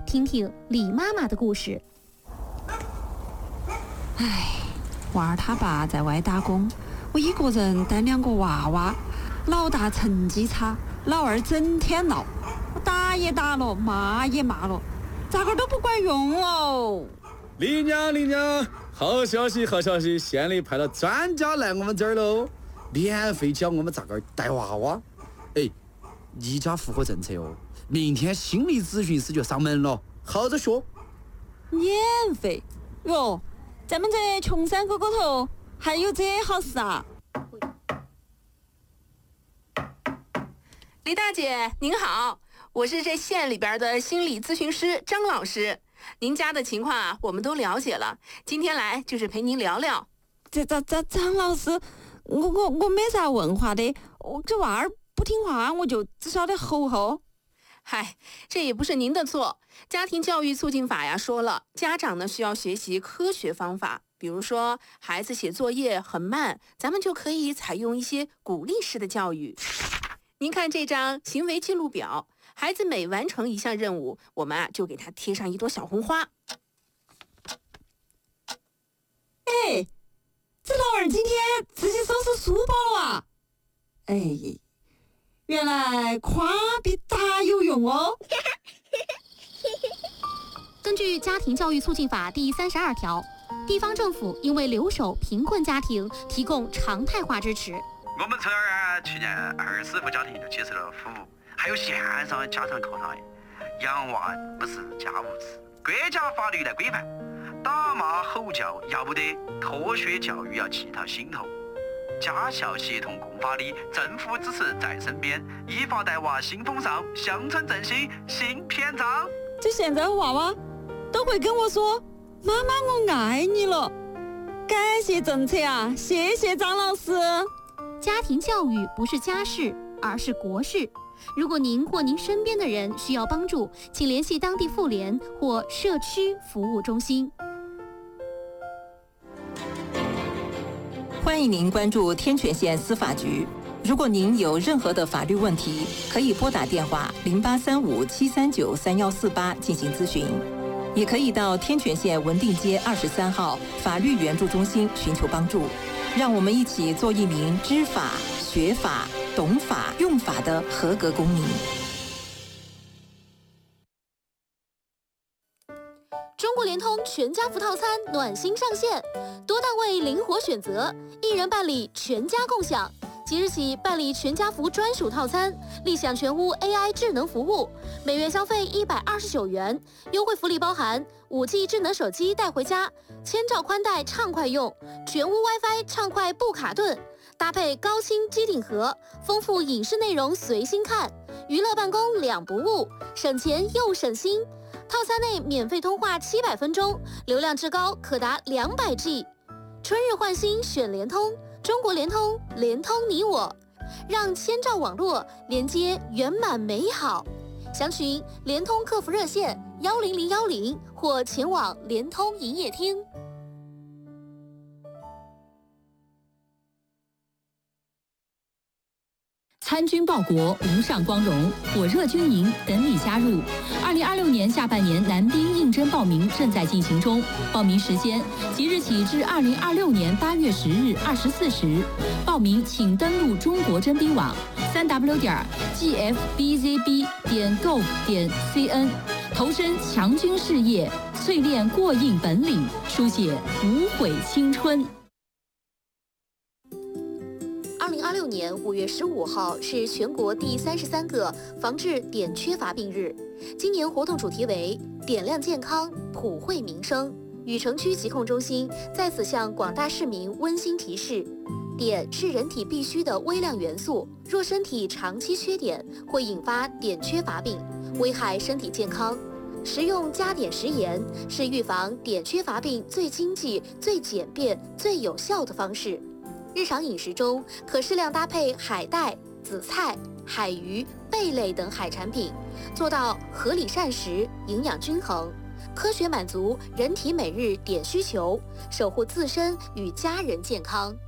听听李妈妈的故事。 娃儿他爸在外打工，我一个人带2个娃娃，老大成绩差，老二整天闹，我打也打了，骂也骂了，咋个都不管用哦。 李娘，好消息，县里派了专家来我们这儿喽，免费教我们咋个带娃娃。你家符合政策哦，明天心理咨询师就上门了，好着学。 免费哟，咱们这穷山沟沟头还有这好事啊！ 李大姐您好，我是这县里边的心理咨询师张老师，您家的情况啊我们都了解了，今天来就是陪您聊聊。 张老师，我没啥文化的，我这娃儿不听话，我就只晓得吼。 嗨，这也不是您的错。家庭教育促进法呀说了，家长呢需要学习科学方法，比如说孩子写作业很慢，咱们就可以采用一些鼓励式的教育。您看这张行为记录表，孩子每完成一项任务，我们就给他贴上一朵小红花。 这老二今天自己收拾书包了啊！原来夸比打有用哦。 根据家庭教育促进法第32条，地方政府应为留守贫困家庭提供常态化支持。 我们村儿去年20户家庭就接受了服务，还有线上家长课堂，养娃不是家务事，国家法律来规范。打骂吼叫要不得，科学教育要记到心头。家校协同共发力，政府支持在身边，依法带娃新风尚，乡村振兴新篇章。 这现在娃娃都会跟我说：“妈妈，我爱你了。”感谢政策啊，谢谢张老师。 家庭教育不是家事，而是国事。如果您或您身边的人需要帮助，请联系当地妇联或社区服务中心。 欢迎您关注天泉县司法局。如果您有任何的法律问题，可以拨打电话0835-739-3148进行咨询，也可以到天泉县文定街23号法律援助中心寻求帮助。让我们一起做一名知法、学法、懂法、用法的合格公民。 中国联通全家福套餐暖心上线，多档位灵活选择，1人办理全家共享。即日起办理全家福专属套餐，立享全屋 AI 智能服务，每月消费129元，优惠福利包含5G 智能手机带回家，1000兆宽带畅快用，全屋 WiFi 畅快不卡顿，搭配高清机顶盒，丰富影视内容随心看，娱乐办公2不误，省钱又省心。套餐内免费通话700分钟，流量至高可达200G。春日换新选联通，中国联通，联通你我，让1000兆网络连接圆满美好。详询联通客服热线10010或前往联通营业厅。 参军报国，无上光荣，火热军营等你加入。2026年下半年男兵应征报名正在进行中，报名时间即日起至2026年8月10日24时。报名请登录中国征兵网3w.gfbzb.gov.cn，投身强军事业，淬炼过硬本领，书写无悔青春。 2026年5月15号是全国第33个防治碘缺乏病日。今年活动主题为“点亮健康，普惠民生”。禹城区疾控中心在此向广大市民温馨提示：碘是人体必需的微量元素，若身体长期缺碘，会引发碘缺乏病，危害身体健康。食用加碘食盐是预防碘缺乏病最经济、最简便、最有效的方式。日常饮食中可适量搭配海带、紫菜、海鱼、贝类等海产品，做到合理膳食、营养均衡，科学满足人体每日碘需求，守护自身与家人健康。